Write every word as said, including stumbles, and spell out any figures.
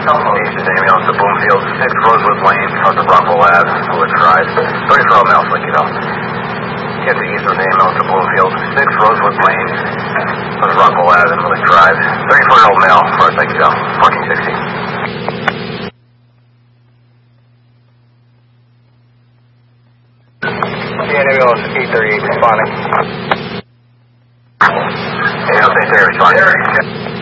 East is Amy Officer Bloomfield, six Rosewood Lane, south of Rockwell Ave, Wood Drive, thirty-four miles, like you know. Get to East is Amy Officer Bloomfield, six Rosewood Lane, south of Rockwell Ave, Wood Drive, thirty-four year old male, as far as I can go, parking sixty. Yeah, Amy Officer eight thirty-eight responding. Amy Officer eight thirty-eight responding.